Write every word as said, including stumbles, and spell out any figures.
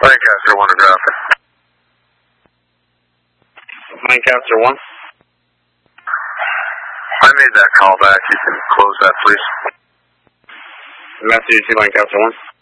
Lancaster one to traffic. Lancaster one. I made that call back. You can close that, please. Message to Lancaster one.